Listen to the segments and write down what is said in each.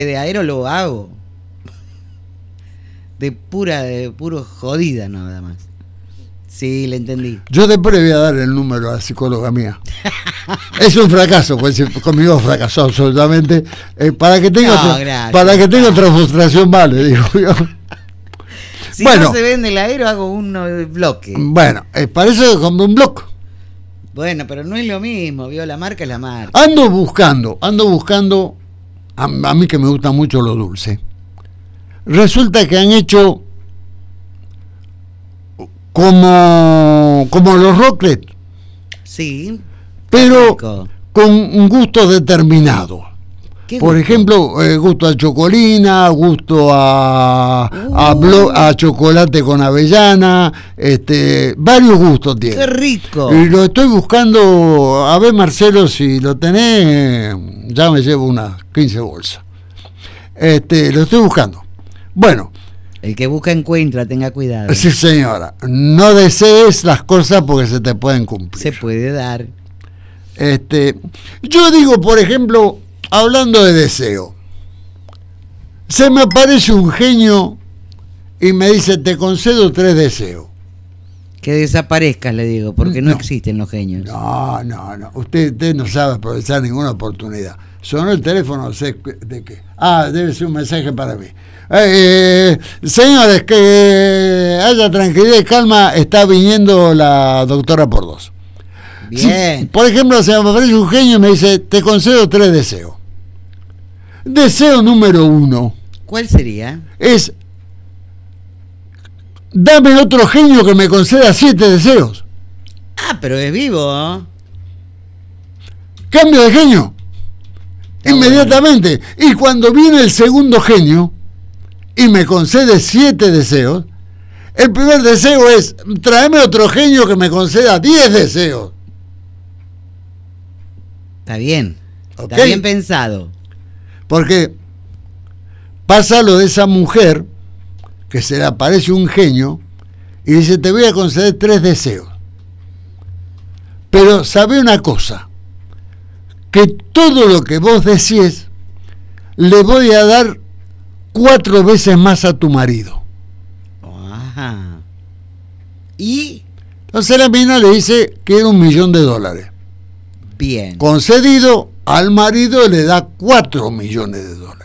De aero lo hago. De puro jodida nada más. Sí, le entendí. Yo después le voy a dar el número a la psicóloga mía. Es un fracaso, pues conmigo fracasó absolutamente. Para que tenga otra frustración, vale, digo yo. Si bueno, no se vende el aero, hago uno de bloque. Bueno, para eso compré un bloque. Bueno, pero no es lo mismo, ¿vio? La marca es la marca. Ando buscando. A mí que me gusta mucho lo dulce. Resulta que han hecho como los rocklets. Sí. Pero rico, con un gusto determinado. Por ejemplo, gusto a chocolina, gusto a chocolate con avellana, varios gustos tiene. ¡Qué rico! Y lo estoy buscando, a ver Marcelo, si lo tenés, ya me llevo unas 15 bolsas. Lo estoy buscando. Bueno. El que busca encuentra, tenga cuidado. Sí, señora. No desees las cosas porque se te pueden cumplir. Se puede dar. Yo digo, por ejemplo, hablando de deseo, se me aparece un genio y me dice, te concedo 3 deseos. Que desaparezcas, le digo, porque no existen los genios. No. Usted no sabe aprovechar ninguna oportunidad. Sonó el teléfono, no sé de qué. Debe ser un mensaje para mí. Señores, que haya tranquilidad y calma, está viniendo la doctora por 2. Bien. Si, por ejemplo, se me aparece un genio y me dice, te concedo 3 deseos. Deseo número 1. ¿Cuál sería? Es, dame otro genio que me conceda 7 deseos. Pero es vivo, ¿eh? Cambio de genio. Inmediatamente. Bueno. Y cuando viene el segundo genio y me concede 7 deseos, el primer deseo es, tráeme otro genio que me conceda 10 deseos. Está bien. ¿Okay? Está bien pensado. Porque pasa lo de esa mujer que se le aparece un genio y dice, te voy a conceder 3 deseos. Pero sabe una cosa, que todo lo que vos decís le voy a dar 4 veces más a tu marido. Ajá. ¿Y? Entonces la mina le dice, quiero $1.000.000. Bien. Concedido, al marido le da $4 millones.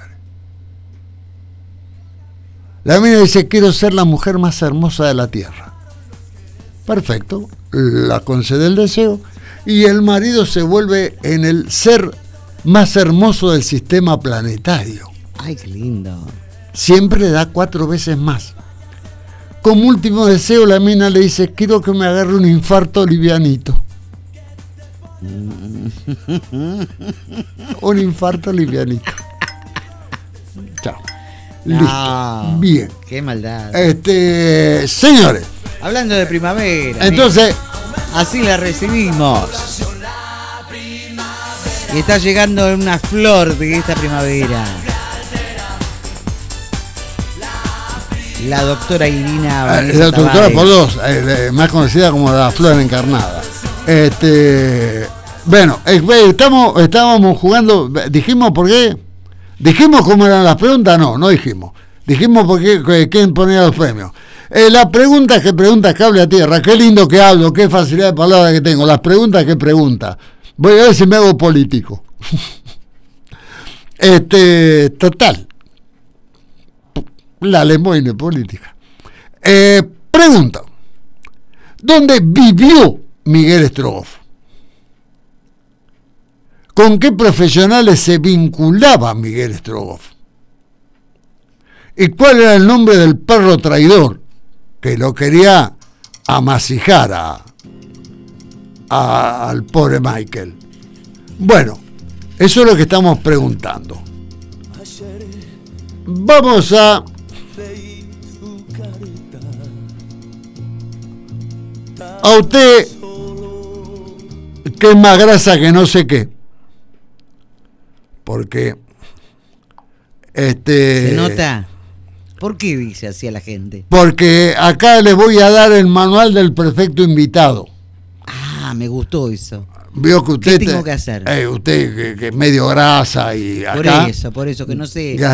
La mina dice, quiero ser la mujer más hermosa de la tierra. Perfecto, la concede el deseo y el marido se vuelve en el ser más hermoso del sistema planetario. Ay, qué lindo. Siempre le da 4 veces más. Como último deseo, la mina le dice, quiero que me agarre un infarto livianito. Un infarto livianito. Chao. No, listo. Bien. Qué maldad. Señores. Hablando de primavera. Entonces. Así la recibimos. Y está llegando una flor de esta primavera. La doctora Irina. La doctora por 2, más conocida como la flor encarnada. Bueno, estábamos jugando, dijimos por qué, dijimos cómo eran las preguntas, no dijimos, dijimos por qué, quién ponía los premios. Las preguntas que pregunta Cable a Tierra, qué lindo que hablo, qué facilidad de palabra que tengo, las preguntas que pregunta, voy a ver si me hago político. Total, la lemoine política. Pregunta, ¿dónde vivió Miguel Strogoff? ¿Con qué profesionales se vinculaba Miguel Strogoff? ¿Y cuál era el nombre del perro traidor que lo quería amasijar al pobre Michael? Bueno, eso es lo que estamos preguntando. Vamos a usted que es más grasa que no sé qué, porque ¿se nota? ¿Por qué dice así a la gente? Porque acá le voy a dar el manual del perfecto invitado. Me gustó eso. Vio que usted ¿Qué tengo que hacer? Usted que es medio grasa y acá. Por eso, que no sé.